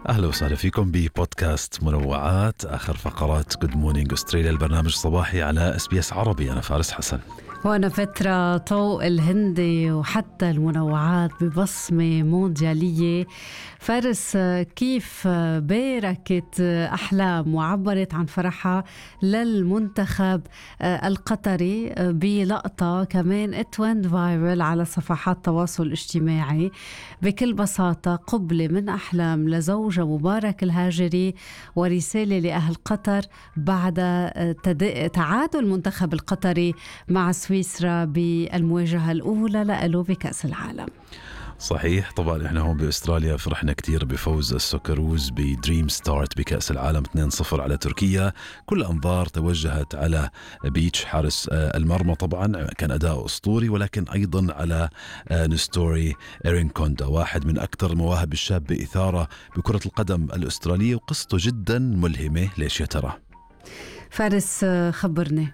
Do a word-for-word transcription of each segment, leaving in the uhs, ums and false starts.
أهلا وسهلا فيكم ببودكاست منوعات، آخر فقرات Good Morning Australia، البرنامج الصباحي على اس بي اس عربي. أنا فارس حسن وأنا فترة طوق الهندي وحتى المنوعات ببصمة مونديالية. فارس، كيف باركت أحلام وعبرت عن فرحها للمنتخب القطري بلقطة كمان اتوند فايرل على صفحات التواصل الاجتماعي. بكل بساطة قبلة من أحلام لزوجة مبارك الهاجري ورسالة لأهل قطر بعد تعادل المنتخب القطري مع سويسرا بالمواجهة الأولى لألو بكأس العالم. صحيح، طبعا احنا هون باستراليا فرحنا كتير بفوز السوكروز بدريم ستارت بكأس العالم اثنين صفر على تركيا. كل الأنظار توجهت على بيتش حارس المرمى، طبعا كان أداء أسطوري، ولكن أيضا على نستوري إيرينكوندا، واحد من أكثر المواهب الشابة إثارة بكرة القدم الأسترالية، وقصته جدا ملهمة. ليش يا ترى؟ فارس، خبرني.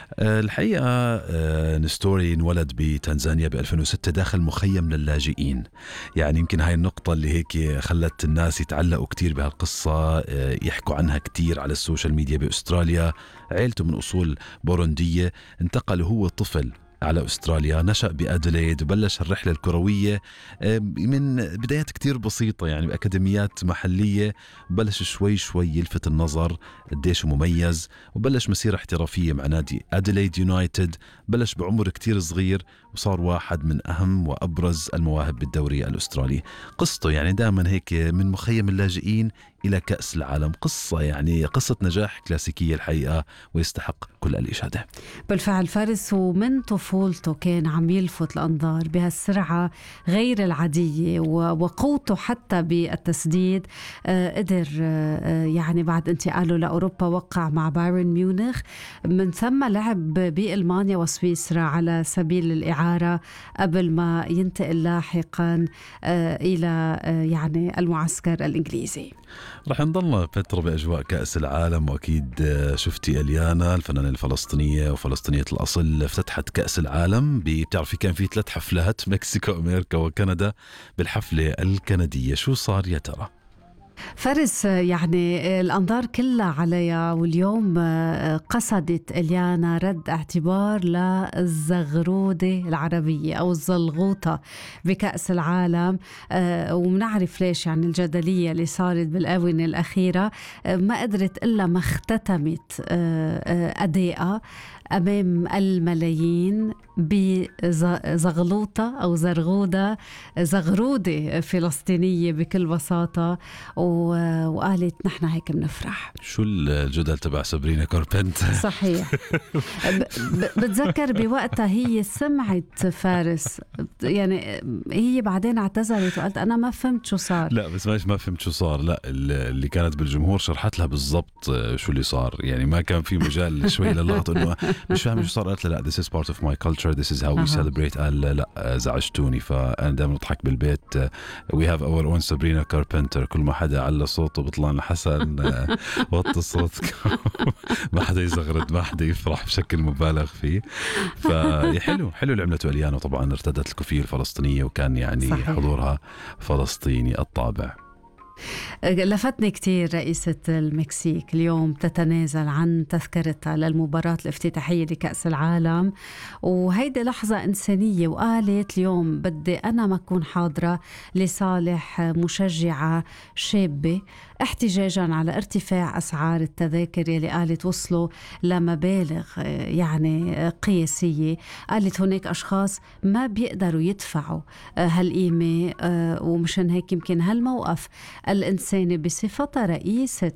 الحقيقة نستوري انولد بتنزانيا ب ألفين وستة داخل مخيم للاجئين. يعني يمكن هاي النقطة اللي هيك خلت الناس يتعلقوا كتير بهالقصة، يحكوا عنها كتير على السوشيال ميديا بأستراليا. عيلته من أصول بوروندية، انتقل هو طفل على أستراليا، نشأ بأديلايد وبلش الرحلة الكروية من بدايات كتير بسيطة، يعني بأكاديميات محلية. بلش شوي شوي يلفت النظر قديش مميز، وبلش مسيرة احترافية مع نادي أديلايد يونايتد. بلش بعمر كتير صغير وصار واحد من أهم وأبرز المواهب بالدوري الأسترالي. قصته يعني دائما هيك من مخيم اللاجئين إلى كأس العالم، قصة يعني قصة نجاح كلاسيكية الحقيقة، ويستحق كل الإشادة. بالفعل فارس، ومن طفولته كان عم يلفت الأنظار بهالسرعة غير العادية وقوته حتى بالتسديد. آه قدر آه يعني بعد انتقاله لأوروبا وقع مع بايرن ميونخ، من ثم لعب بألمانيا وسويسرا على سبيل الإعارة قبل ما ينتقل لاحقا آه إلى آه يعني المعسكر الإنجليزي. رح نضلنا فترة بأجواء كأس العالم، وأكيد شفتي إليانا الفنانة الفلسطينية وفلسطينية الأصل افتتحت كأس العالم. بتعرفي كان في ثلاث حفلات، مكسيكو أمريكا وكندا. بالحفلة الكندية شو صار يا ترى؟ فارس، يعني الأنظار كلها عليها، واليوم قصدت إليانا رد اعتبار للزغرودة العربية أو الزلغوطة بكأس العالم. ومنعرف ليش، يعني الجدلية اللي صارت بالآونة الأخيرة ما قدرت إلا ما اختتمت أداءها أمام الملايين بزغلوطة أو زرغودة زغرودة فلسطينية بكل بساطة، وقالت نحن هيك بنفرح. شو الجدل تبع سابرينا كاربنت؟ صحيح. بتذكر بوقتها هي سمعت فارس، يعني هي بعدين اعتذرت وقالت أنا ما فهمت شو صار. لا بس ماش ما فهمت شو صار، لا اللي كانت بالجمهور شرحت لها بالضبط شو اللي صار، يعني ما كان في مجال شوي للغط انه مش فاهم شو صار. قالت لا this is part of my culture, this is how we celebrate. قال لا زعجتوني. فأنا دائما نضحك بالبيت we have our own Sabrina Carpenter، كل ما حدا على صوته بطلع لنا حسن وطي صوتك ما حدا يزغرد، ما حدا يفرح بشكل مبالغ فيه. فحلو حلو اللي عملته إليانا. طبعا ارتدت الكوفية الفلسطينية وكان يعني صحيح. حضورها فلسطيني الطابع. لفتني كتير رئيسة المكسيك اليوم تتنازل عن تذكرتها للمباراة الافتتاحية لكأس العالم، وهيدي لحظة إنسانية. وقالت اليوم بدي أنا ما أكون حاضرة لصالح مشجعة شابة احتجاجا على ارتفاع أسعار التذاكر اللي قالت وصلوا لمبالغ يعني قياسية. قالت هناك أشخاص ما بيقدروا يدفعوا هالقيمة، ومشان هيك يمكن هالموقف الإنساني بصفتها رئيسة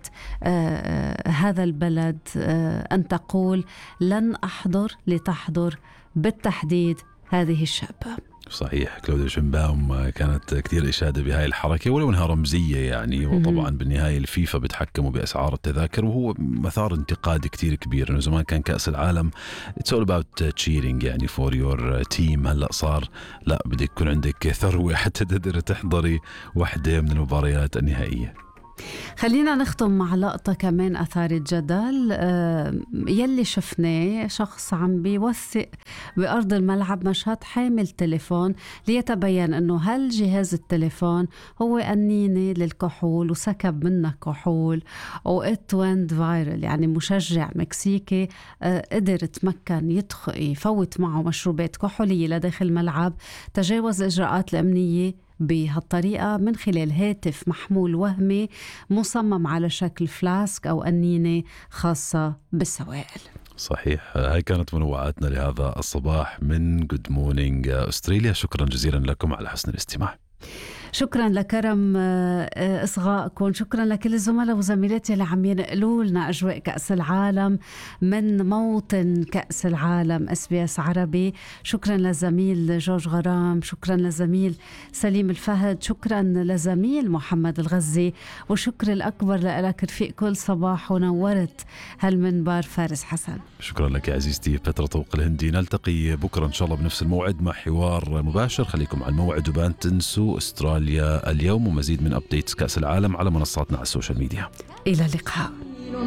هذا البلد أن تقول لن أحضر لتحضر بالتحديد هذه الشابة. صحيح، كلوديا شنباوم كانت كتير إشادة بهاي الحركة ولو إنها رمزية يعني. وطبعا بالنهاية الفيفا بتحكموا بأسعار التذاكر، وهو مثار انتقاد كتير كبير إنه زمان كان كأس العالم it's all about cheering يعني for your team. هلأ صار لا، بدك يكون عندك ثروة حتى تقدر تحضري واحدة من المباريات النهائية. خلينا نختم مع لقطة كمان أثارت جدل. آه، يلي شفناه شخص عم بيوثق بأرض الملعب مشهد حامل تليفون ليتبين أنه هل جهاز التليفون هو قنينة للكحول وسكب منها كحول. وإت ويند فايرل، يعني مشجع مكسيكي آه، قدر تمكن يدخل يفوت معه مشروبات كحولية لداخل الملعب، تجاوز الإجراءات الأمنية بهالطريقة من خلال هاتف محمول وهمي مصمم على شكل فلاسك أو قنينة خاصة بالسوائل. صحيح. هاي كانت منوعاتنا لهذا الصباح من Good Morning أستراليا. شكرا جزيلا لكم على حسن الاستماع. شكرا لكرم إصغائكم، شكرا لكل الزملاء وزميلاتي اللي عم ينقلوا لنا أجواء كأس العالم من موطن كأس العالم اس بي اس عربي. شكرا لزميل جورج غرام، شكرا لزميل سليم الفهد، شكرا لزميل محمد الغزي، وشكر الأكبر لك رفيق كل صباح ونورت هالمنبر فارس حسن. شكرا لك عزيزتي بترا طوق الهندي. نلتقي بكرة إن شاء الله بنفس الموعد مع حوار مباشر. خليكم على الموعد وبان تنسوا استراليا اليوم ومزيد من أبديتس كأس العالم على منصاتنا على السوشيال ميديا. إلى اللقاء.